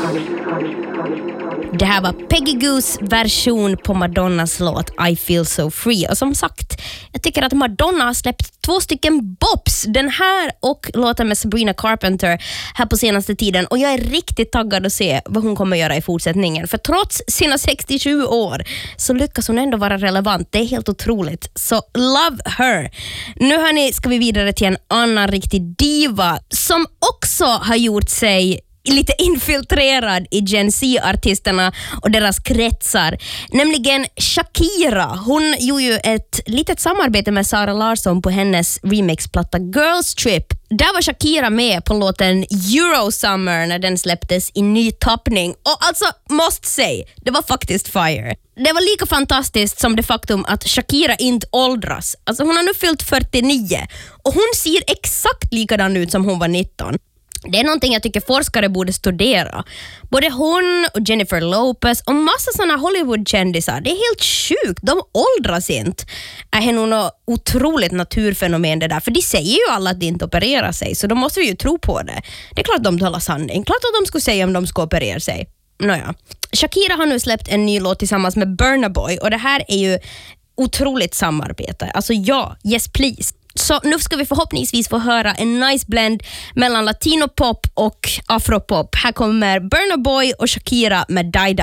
Det här var Peggy Goos version på Madonnas låt I Feel So Free. Och som sagt, jag tycker att Madonna har släppt 2 stycken bops. Den här och låten med Sabrina Carpenter här på senaste tiden. Och jag är riktigt taggad att se vad hon kommer göra i fortsättningen. För trots sina 67 år så lyckas hon ändå vara relevant. Det är helt otroligt. Så love her. Nu hörni, ska vi vidare till en annan riktig diva som också har gjort sig lite infiltrerad i Gen Z-artisterna och deras kretsar. Nämligen Shakira. Hon gjorde ju ett litet samarbete med Sara Larsson på hennes remixplatta Girls Trip. Där var Shakira med på låten Eurosummer när den släpptes i ny tappning. Och alltså, måste säga, det var faktiskt fire. Det var lika fantastiskt som det faktum att Shakira inte åldras. Alltså hon har nu fyllt 49 och hon ser exakt likadan ut som hon var 19. Det är någonting jag tycker forskare borde studera. Både hon och Jennifer Lopez och massa såna Hollywood-kändisar. Det är helt sjukt. De åldras inte. Är nog något otroligt naturfenomen det där. För de säger ju alla att de inte opererar sig. Så då måste vi ju tro på det. Det är klart de talar sanning. Klart att de skulle säga om de ska operera sig. Nåja. Shakira har nu släppt en ny låt tillsammans med Burna Boy. Och det här är ju otroligt samarbete. Alltså ja, yes please. Så nu ska vi förhoppningsvis få höra en nice blend mellan latinopop och afropop. Här kommer Burna Boy och Shakira med Die Die.